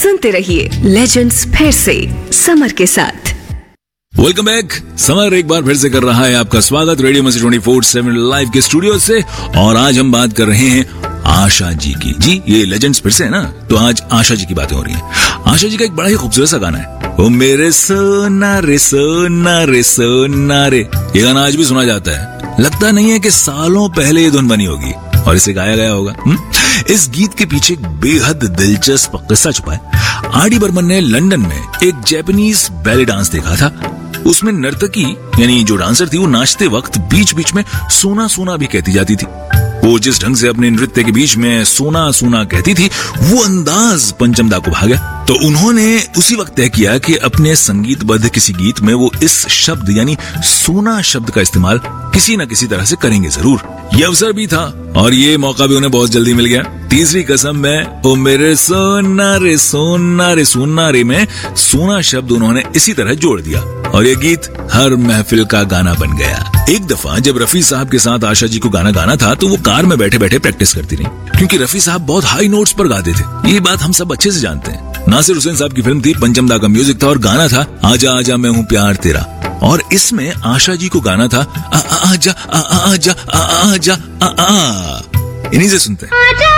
सुनते रहिए लेजेंड्स फिर से समर के साथ। Welcome back. समर एक बार फिर से कर रहा है आपका स्वागत रेडियो मस्ती 24/7 लाइव के स्टूडियो से। और आज हम बात कर रहे हैं आशा जी की। जी ये लेजेंड्स फिर से है ना, तो आज आशा जी की बातें हो रही हैं। आशा जी का एक बड़ा ही खूबसूरत सा गाना है, ओ मेरे सोना रे सोना रे सोना रे। ये गाना आज भी सुना जाता है। लगता नहीं है कि सालों पहले ये धुन बनी होगी और इसे गाया गया होगा। इस गीत के पीछे एक बेहद दिलचस्प किस्सा छुपा है। आर डी बर्मन ने लंदन में एक जापानीज बैले डांस देखा था। उसमें नर्तकी यानी जो डांसर थी वो नाचते वक्त बीच बीच में सोना सोना भी कहती जाती थी। वो जिस ढंग से अपने नृत्य के बीच में सोना सोना कहती थी, वो अंदाज पंचमदा को भा गया। तो उन्होंने उसी वक्त तय किया कि अपने संगीतबद्ध किसी गीत में वो इस शब्द यानी सोना शब्द का इस्तेमाल किसी न किसी तरह से करेंगे जरूर। ये अवसर भी था और ये मौका भी उन्हें बहुत जल्दी मिल गया। तीसरी कसम में ओ मेरे सोना रे सोना रे सोना रे में सोना शब्द उन्होंने इसी तरह जोड़ दिया और ये गीत हर महफिल का गाना बन गया। एक दफा जब रफी साहब के साथ आशा जी को गाना गाना था तो वो कार में बैठे बैठे प्रैक्टिस करती रही, क्योंकि रफी साहब बहुत हाई नोट्स पर गाते थे। ये बात हम सब अच्छे से जानते हैं। नासिर हुसैन साहब की फिल्म थी, पंचमदा का म्यूजिक था और गाना था आजा आजा मैं हूँ प्यार तेरा। और इसमें आशा जी को गाना था आजा आजा आजा। इन्हीं से सुनते हैं।